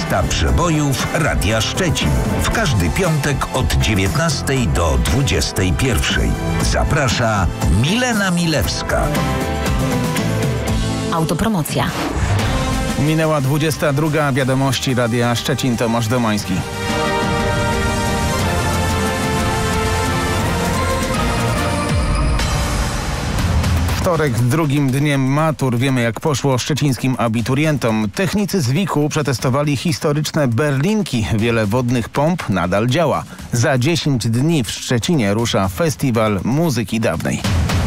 Lista przebojów Radia Szczecin. W każdy piątek od 19 do 21. Zaprasza Milena Milewska. Autopromocja. Minęła 22. Wiadomości Radia Szczecin. Tomasz Domański. Wtorek drugim dniem matur. Wiemy, jak poszło szczecińskim abiturientom. Technicy z WIK-u przetestowali historyczne berlinki. Wiele wodnych pomp nadal działa. Za 10 dni w Szczecinie rusza Festiwal Muzyki Dawnej.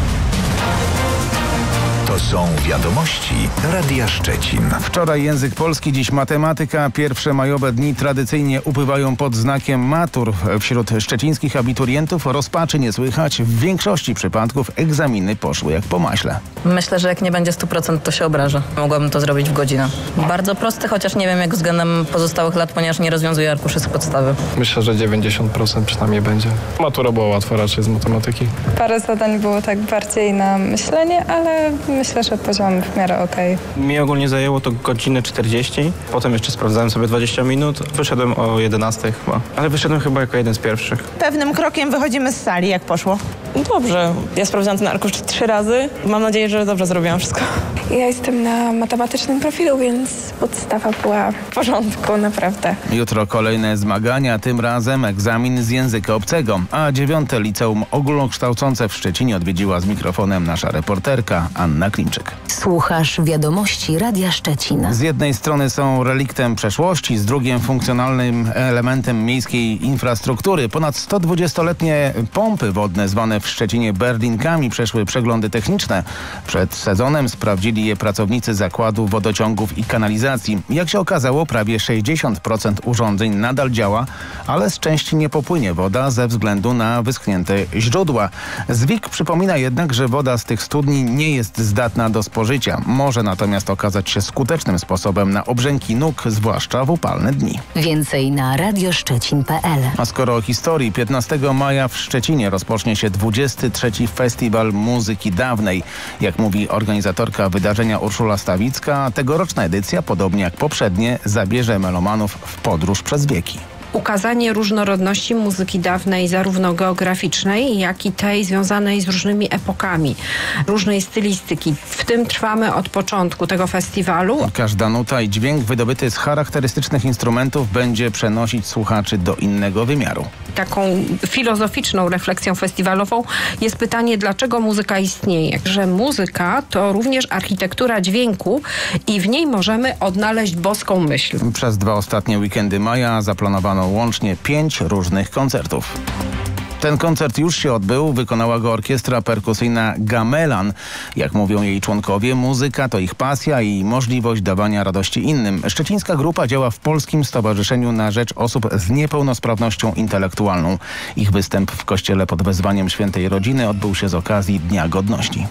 To są wiadomości Radia Szczecin. Wczoraj język polski, dziś matematyka. Pierwsze majowe dni tradycyjnie upływają pod znakiem matur. Wśród szczecińskich abiturientów rozpaczy nie słychać. W większości przypadków egzaminy poszły jak po maśle. Myślę, że jak nie będzie 100%, to się obrażę. Mogłabym to zrobić w godzinę. Bardzo prosty, chociaż nie wiem jak względem pozostałych lat, ponieważ nie rozwiązuję arkuszy z podstawy. Myślę, że 90% przynajmniej będzie. Matura była łatwa raczej z matematyki. Parę zadań było tak bardziej na myślenie, ale myślę, że poziom w miarę okej. Mi ogólnie zajęło to godzinę 40. Potem jeszcze sprawdzałem sobie 20 minut. Wyszedłem o 11 chyba. Ale wyszedłem chyba jako jeden z pierwszych. Pewnym krokiem wychodzimy z sali. Jak poszło? Dobrze. Ja sprawdzałem ten arkusz 3 razy. Mam nadzieję, że dobrze zrobiłam wszystko. Ja jestem na matematycznym profilu, więc podstawa była w porządku, naprawdę. Jutro kolejne zmagania, tym razem egzamin z języka obcego. A 9. Liceum Ogólnokształcące w Szczecinie odwiedziła z mikrofonem nasza reporterka Anna Klimczyk. Słuchasz wiadomości Radia Szczecin. Z jednej strony są reliktem przeszłości, z drugiej funkcjonalnym elementem miejskiej infrastruktury. Ponad 120-letnie pompy wodne zwane w Szczecinie berlinkami przeszły przeglądy techniczne. Przed sezonem sprawdzili je pracownicy Zakładu Wodociągów i Kanalizacji. Jak się okazało, prawie 60% urządzeń nadal działa, ale z części nie popłynie woda ze względu na wyschnięte źródła. ZWIK przypomina jednak, że woda z tych studni nie jest zdatna do spożycia. Może natomiast okazać się skutecznym sposobem na obrzęki nóg, zwłaszcza w upalne dni. Więcej na radioszczecin.pl. A skoro o historii, 15 maja w Szczecinie rozpocznie się 23. Festiwal Muzyki Dawnej. Jak mówi organizatorka wydarzenia Urszula Stawicka, tegoroczna edycja, podobnie jak poprzednie, zabierze melomanów w podróż przez wieki. Ukazanie różnorodności muzyki dawnej, zarówno geograficznej, jak i tej związanej z różnymi epokami, różnej stylistyki. W tym trwamy od początku tego festiwalu. Każda nuta i dźwięk wydobyty z charakterystycznych instrumentów będzie przenosić słuchaczy do innego wymiaru. Taką filozoficzną refleksją festiwalową jest pytanie, dlaczego muzyka istnieje. Że muzyka to również architektura dźwięku i w niej możemy odnaleźć boską myśl. Przez 2 ostatnie weekendy maja zaplanowano łącznie 5 różnych koncertów. Ten koncert już się odbył, wykonała go orkiestra perkusyjna Gamelan. Jak mówią jej członkowie, muzyka to ich pasja i możliwość dawania radości innym. Szczecińska grupa działa w Polskim Stowarzyszeniu na Rzecz Osób z Niepełnosprawnością Intelektualną. Ich występ w kościele pod wezwaniem Świętej Rodziny odbył się z okazji Dnia Godności.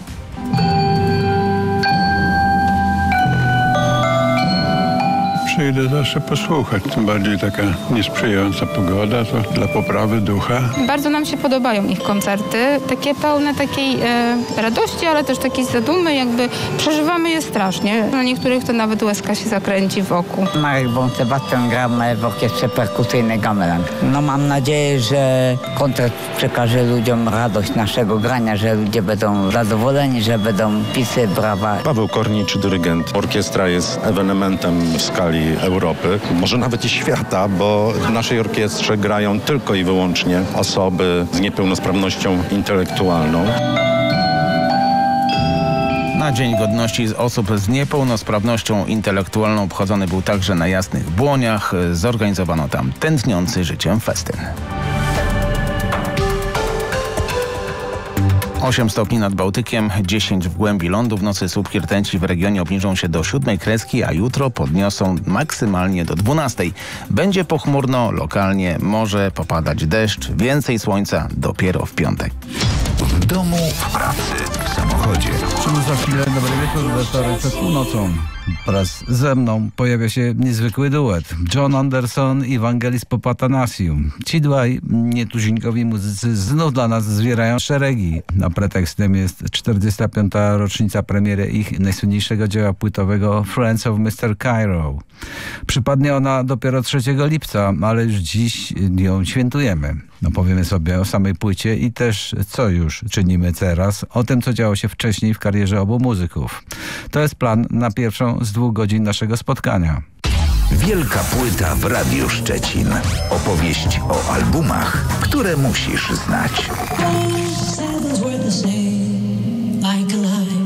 Przyjdę zawsze posłuchać, tym bardziej taka niesprzyjająca pogoda, to dla poprawy ducha. Bardzo nam się podobają ich koncerty, takie pełne takiej radości, ale też takiej zadumy, jakby przeżywamy je strasznie. Na niektórych to nawet łezka się zakręci wokół. Marek Bąk-Sebastian gramy w orkiestrze perkusyjnej Gamelan. No mam nadzieję, że koncert przekaże ludziom radość naszego grania, że ludzie będą zadowoleni, że będą pisy, brawa. Paweł Kornicz, dyrygent. Orkiestra jest ewenementem w skali Europy, może nawet i świata, bo w naszej orkiestrze grają tylko i wyłącznie osoby z niepełnosprawnością intelektualną. Na Dzień Godności osób z niepełnosprawnością intelektualną obchodzony był także na Jasnych Błoniach. Zorganizowano tam tętniący życiem festyn. 8 stopni nad Bałtykiem, 10 w głębi lądu. W nocy słupki rtęci w regionie obniżą się do 7 kreski, a jutro podniosą maksymalnie do 12. Będzie pochmurno, lokalnie może popadać deszcz, więcej słońca dopiero w piątek. W domu, w pracy, w samochodzie. Za chwilę dobry wieczór, we wtorek przed północą. Wraz ze mną pojawia się niezwykły duet. John Anderson i Vangelis Papatanasiou. Ci dwaj nietuzinkowi muzycy znów dla nas zwierają szeregi. A pretekstem jest 45. rocznica premiery ich najsłynniejszego dzieła płytowego Friends of Mr. Cairo. Przypadnie ona dopiero 3 lipca, ale już dziś ją świętujemy. Powiemy sobie o samej płycie i też co już czynimy teraz, o tym co działo się wcześniej w karierze obu muzyków. To jest plan na pierwszą z 2 godzin naszego spotkania. Wielka płyta w Radiu Szczecin. Opowieść o albumach, które musisz znać. Like a light.